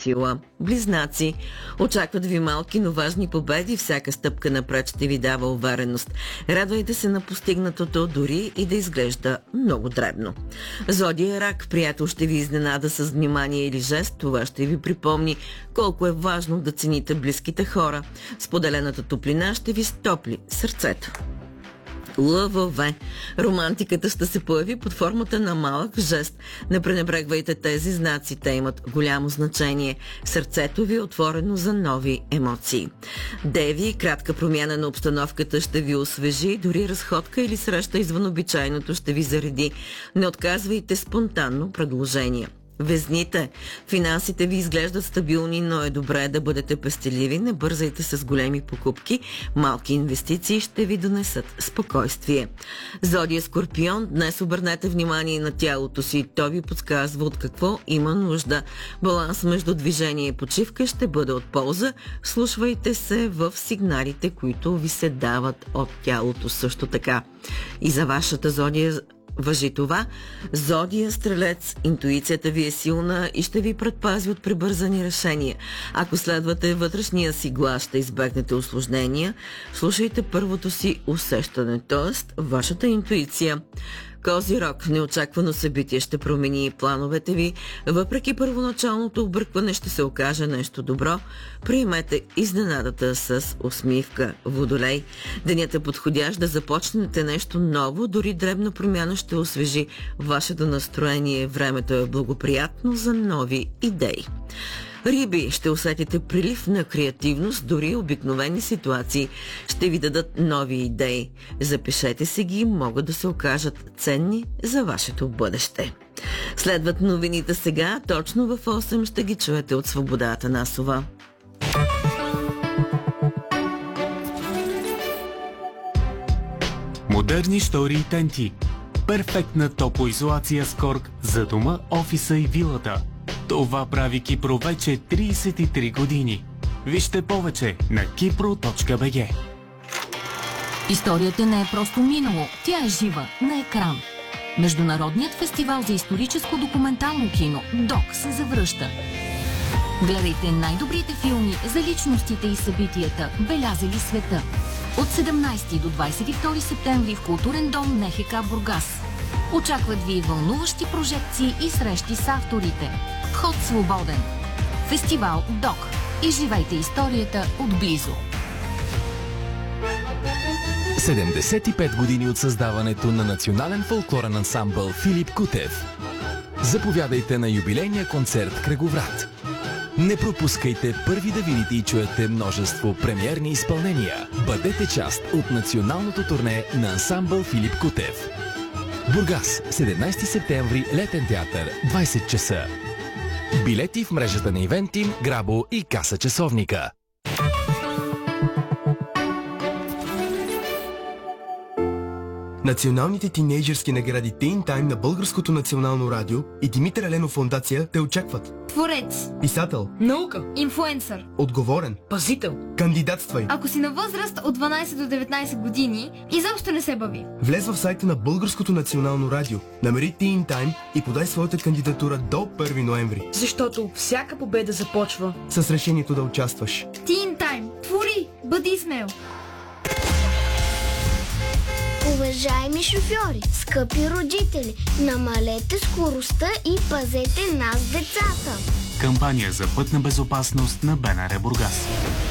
сила. Близнаци. Очакват ви малки, но важни победи. Всяка стъпка напред ще ви дава увереност. Радвайте се на постигнатото, дори и да изглежда много дребно. Зодия Рак. Приятел ще ви изненада с внимание или жест. Това ще ви припомни колко е важно да цените близките хора. Споделената топлина ще ви стопли сърцето. Лъвове. Романтиката ще се появи под формата на малък жест. Не пренебрегвайте тези знаци, те имат голямо значение. Сърцето ви е отворено за нови емоции. Деви. Кратка промяна на обстановката ще ви освежи, дори разходка или среща извън обичайното ще ви зареди. Не отказвайте спонтанно предложения. Везните. Финансите ви изглеждат стабилни, но е добре да бъдете пестеливи. Не бързайте с големи покупки. Малки инвестиции ще ви донесат спокойствие. Зодия Скорпион. Днес обърнете внимание на тялото си. То ви подсказва от какво има нужда. Баланс между движение и почивка ще бъде от полза. Слушвайте се в сигналите, които ви се дават от тялото също така. И за вашата зодия важи това. Зодия Стрелец. Интуицията ви е силна и ще ви предпази от прибързани решения. Ако следвате вътрешния си глас, ще избегнете усложнения. Слушайте първото си усещане, т.е. вашата интуиция. Козирог. Неочаквано събитие ще промени плановете ви. Въпреки първоначалното объркване ще се окаже нещо добро. Приемете изненадата с усмивка. Водолей. Денят е подходящ да започнете нещо ново. Дори дребна промяна ще освежи вашето настроение. Времето е благоприятно за нови идеи. Риби. Ще усетите прилив на креативност, дори обикновени ситуации ще ви дадат нови идеи. Запишете си ги, могат да се окажат ценни за вашето бъдеще. Следват новините сега, точно в 8 ще ги чуете от Свобода Атанасова. Модерни штори и тенти. Перфектна топлоизолация с корк за дома, офиса и вилата. Това прави Кипро вече 33 години. Вижте повече на kipro.bg. Историята не е просто минало, тя е жива на екран. Международният фестивал за историческо документално кино ДОК се завръща. Гледайте най-добрите филми за личностите и събитията, белязали света. От 17 до 22 септември в културен дом НХК Бургас. Очакват ви вълнуващи прожекции и срещи с авторите. Вход свободен. Фестивал ДОК. Изживайте историята отблизо. 75 години от създаването на национален фолклорен ансамбъл Филип Кутев. Заповядайте на юбилейния концерт Кръговрат. Не пропускайте първи да видите и чуете множество премиерни изпълнения. Бъдете част от националното турне на ансамбъл Филип Кутев. Бургас, 17 септември, Летен театър, 20 часа. Билети в мрежата на Ивентим, Грабо и Каса Часовника. Националните тинейджърски награди Teen Time на Българското национално радио и Димитър Еленов фондация те очакват. Творец, Писател, наука, инфлуенсър, отговорен, пазител. Кандидатствай. Ако си на възраст от 12 до 19 години, изобщо не се бави. Влез в сайта на Българското национално радио, намери Teen Time и подай своята кандидатура до 1 ноември. Защото всяка победа започва с решението да участваш. Teen Time. Твори! Бъди смел! Уважаеми шофьори, скъпи родители, намалете скоростта и пазете нас децата. Кампания за пътна безопасност на БНР Бургас.